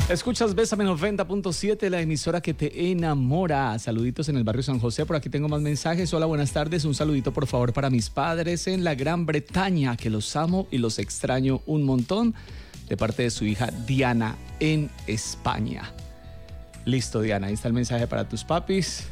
Escuchas Bésame 90.7, la emisora que te enamora. Saluditos en el barrio San José, por aquí tengo más mensajes. Hola, buenas tardes, un saludito por favor para mis padres en la Gran Bretaña, que los amo y los extraño un montón, de parte de su hija Diana en España. Listo, Diana, ahí está el mensaje para tus papis.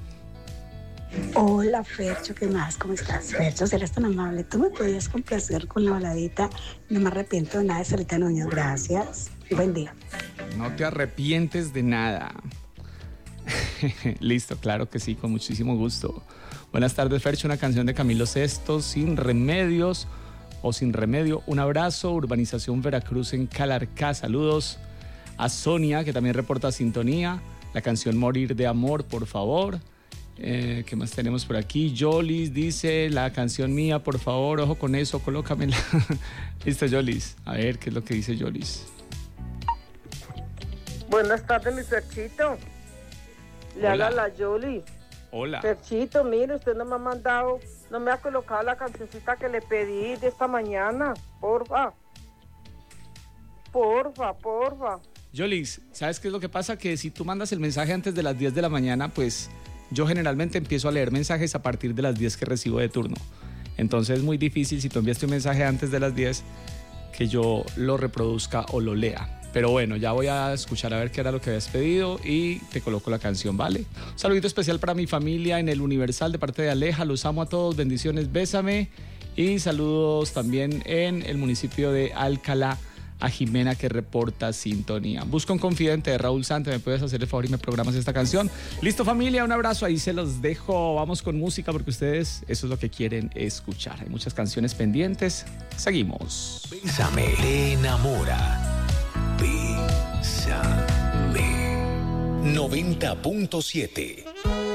Hola, Fercho, ¿qué más? ¿Cómo estás? Fercho, si eres tan amable, tú me podías complacer con la baladita. No me arrepiento de nada de Sarita Núñez, gracias. Buen día. No te arrepientes de nada. Listo, claro que sí, con muchísimo gusto. Buenas tardes, Fercho, una canción de Camilo Sesto, Sin Remedios o Sin Remedio. Un abrazo, Urbanización Veracruz en Calarcá. Saludos a Sonia, que también reporta sintonía. La canción Morir de Amor, por favor. ¿Qué más tenemos por aquí? Yolis dice, la canción mía, por favor, ojo con eso, colócamela. Listo, Yolis. A ver, ¿qué es lo que dice Yolis? Buenas tardes, mi Ferchito. Le habla la Yoli. Hola. Ferchito, mire, usted no me ha mandado, no me ha colocado la cancioncita que le pedí de esta mañana. Porfa. Yolis, ¿sabes qué es lo que pasa? Que si tú mandas el mensaje antes de las 10 de la mañana, pues yo generalmente empiezo a leer mensajes a partir de las 10 que recibo de turno. Entonces es muy difícil, si tú enviaste un mensaje antes de las 10, que yo lo reproduzca o lo lea. Pero bueno, ya voy a escuchar a ver qué era lo que habías pedido y te coloco la canción, ¿vale? Un saludito especial para mi familia en el Universal de parte de Aleja. Los amo a todos, bendiciones, bésame. Y saludos también en el municipio de Alcalá a Jimena, que reporta sintonía. Busco un confidente de Raúl Sante, ¿me puedes hacer el favor y me programas esta canción? Listo, familia, un abrazo, ahí se los dejo. Vamos con música porque ustedes eso es lo que quieren escuchar. Hay muchas canciones pendientes. Seguimos. Bésame, te enamora. Bésame. 90.7